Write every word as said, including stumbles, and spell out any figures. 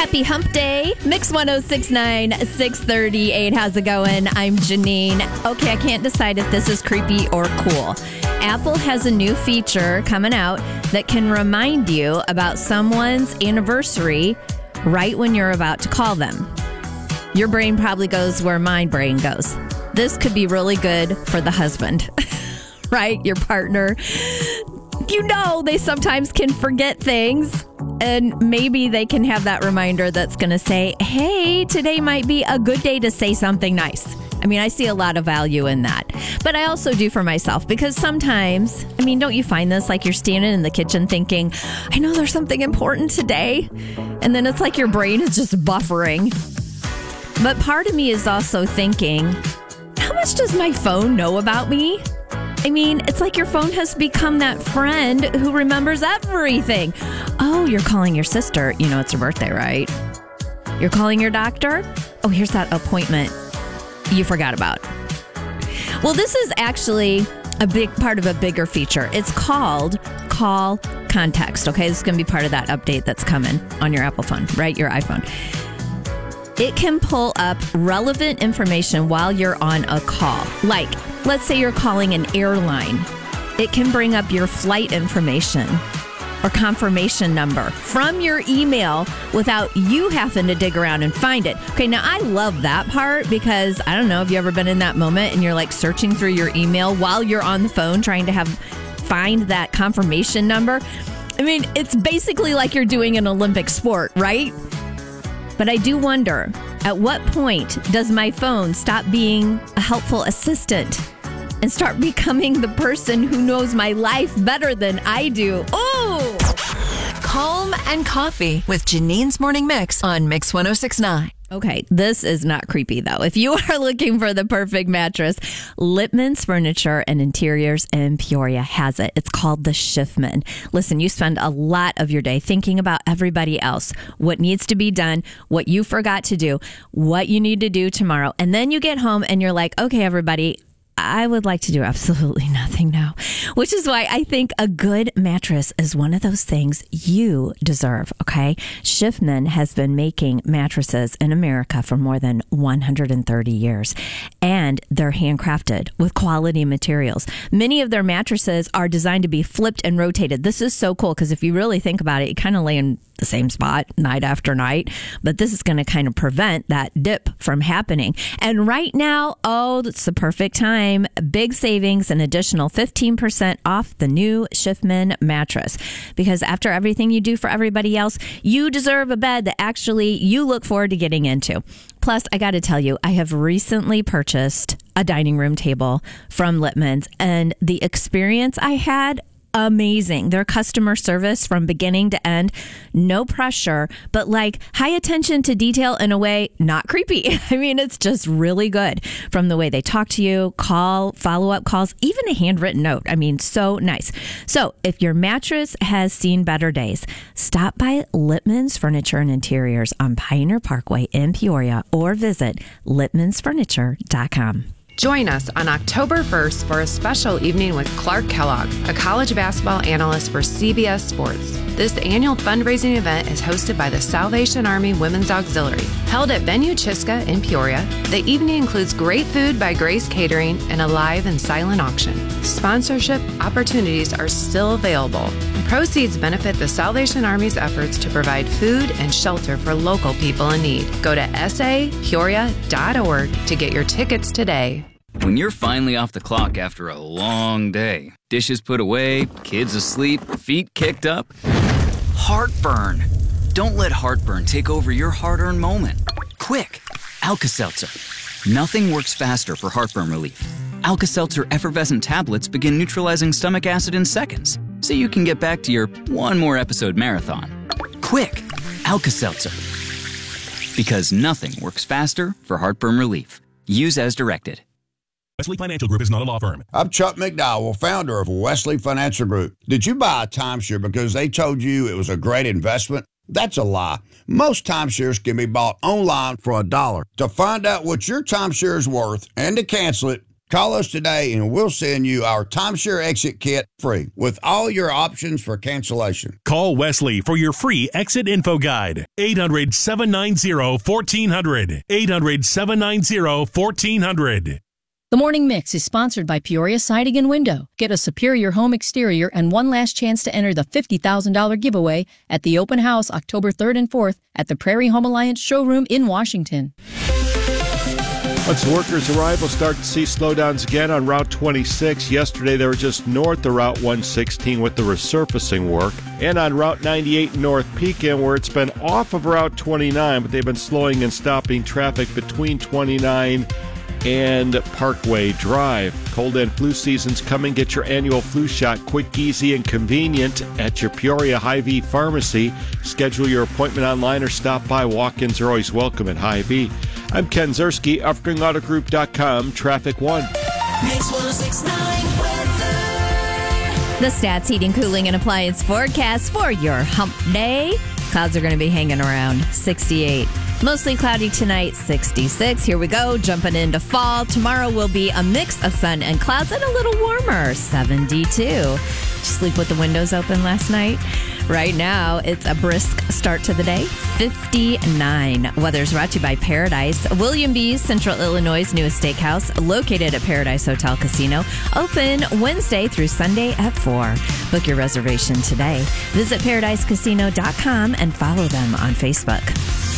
Happy Hump Day. Mix one oh six point nine, six thirty-eight. How's it going? I'm Janine. Okay, I can't decide if this is creepy or cool. Apple has a new feature coming out that can remind you about someone's anniversary right when you're about to call them. Your brain probably goes where my brain goes. This could be really good for the husband, right? Your partner. You know, they sometimes can forget things. And maybe they can have that reminder that's going to say, hey, today might be a good day to say something nice. I mean, I see a lot of value in that. But I also do for myself because sometimes, I mean, don't you find this? Like you're standing in the kitchen thinking, I know there's something important today. And then it's like your brain is just buffering. But part of me is also thinking, how much does my phone know about me? I mean, it's like your phone has become that friend who remembers everything. Oh, you're calling your sister. You know, it's her birthday, right? You're calling your doctor? Oh, here's that appointment you forgot about. Well, this is actually a big part of a bigger feature. It's called Call Context. Okay, this is going to be part of that update that's coming on your Apple phone, right? Your iPhone. It can pull up relevant information while you're on a call. Like, let's say you're calling an airline. It can bring up your flight information or confirmation number from your email without you having to dig around and find it. Okay, now I love that part because, I don't know, have you ever been in that moment and you're like searching through your email while you're on the phone trying to have find that confirmation number? I mean, it's basically like you're doing an Olympic sport, right? But I do wonder, at what point does my phone stop being a helpful assistant and start becoming the person who knows my life better than I do? Oh! Calm and Coffee with Janine's Morning Mix on Mix one oh six point nine. Okay, this is not creepy, though. If you are looking for the perfect mattress, Lippman's Furniture and Interiors in Peoria has it. It's called the Schiffman. Listen, you spend a lot of your day thinking about everybody else, what needs to be done, what you forgot to do, what you need to do tomorrow. And then you get home and you're like, okay, everybody, I would like to do absolutely nothing now, which is why I think a good mattress is one of those things you deserve, okay? Schiffman has been making mattresses in America for more than one hundred thirty years, and they're handcrafted with quality materials. Many of their mattresses are designed to be flipped and rotated. This is so cool because if you really think about it, you kind of lay in the same spot night after night, but this is going to kind of prevent that dip from happening. And right now, oh, it's the perfect time. Big savings, an additional fifteen percent off the new Schiffman mattress. Because after everything you do for everybody else, you deserve a bed that actually you look forward to getting into. Plus, I got to tell you, I have recently purchased a dining room table from Lippman's, and the experience I had, amazing. Their customer service from beginning to end, no pressure, but like high attention to detail in a way not creepy. I mean, it's just really good from the way they talk to you, call, follow-up calls, even a handwritten note. I mean, so nice. So if your mattress has seen better days, stop by Lippman's Furniture and Interiors on Pioneer Parkway in Peoria or visit lippmans furniture dot com. Join us on October first for a special evening with Clark Kellogg, a college basketball analyst for C B S Sports. This annual fundraising event is hosted by the Salvation Army Women's Auxiliary. Held at Venue Chiska in Peoria, the evening includes great food by Grace Catering and a live and silent auction. Sponsorship opportunities are still available. Proceeds benefit the Salvation Army's efforts to provide food and shelter for local people in need. Go to s a peoria dot org to get your tickets today. When you're finally off the clock after a long day, dishes put away, kids asleep, feet kicked up, heartburn. Don't let heartburn take over your hard-earned moment. Quick, Alka-Seltzer. Nothing works faster for heartburn relief. Alka-Seltzer effervescent tablets begin neutralizing stomach acid in seconds, so you can get back to your one more episode marathon. Quick, Alka-Seltzer. Because nothing works faster for heartburn relief. Use as directed. Wesley Financial Group is not a law firm. I'm Chuck McDowell, founder of Wesley Financial Group. Did you buy a timeshare because they told you it was a great investment? That's a lie. Most timeshares can be bought online for a dollar. To find out what your timeshare is worth and to cancel it, Call us today and we'll send you our timeshare exit kit free with all your options for cancellation. Call Wesley for your free exit info guide. eight hundred, seven nine zero, one four zero zero. eight hundred, seven nine zero, one four zero zero. The Morning Mix is sponsored by Peoria Siding and Window. Get a superior home exterior and one last chance to enter the fifty thousand dollars giveaway at the open house October third and fourth at the Prairie Home Alliance showroom in Washington. Once workers arrive, we'll start to see slowdowns again on Route twenty-six. Yesterday, they were just north of Route one sixteen with the resurfacing work. And on Route ninety-eight in North Pekin, where it's been off of Route twenty-nine, but they've been slowing and stopping traffic between twenty-nine and Parkway Drive. Cold and flu season's coming. Get your annual flu shot quick, easy, and convenient at your Peoria Hy-Vee pharmacy. Schedule your appointment online or stop by. Walk-ins are always welcome at Hy-Vee. I'm Ken Zerski, Offering Auto Group dot com, Traffic One. Mix one oh six point nine weather. The Stats Heating, Cooling, and Appliance forecast for your hump day. Clouds are going to be hanging around sixty-eight. Mostly cloudy tonight, sixty-six. Here we go, jumping into fall. Tomorrow will be a mix of sun and clouds and a little warmer, seventy-two. Did you sleep with the windows open last night? Right now, it's a brisk start to the day, fifty-nine. Weather's brought to you by Paradise. William B's, Central Illinois' newest steakhouse, located at Paradise Hotel Casino. Open Wednesday through Sunday at four. Book your reservation today. Visit paradise casino dot com and follow them on Facebook.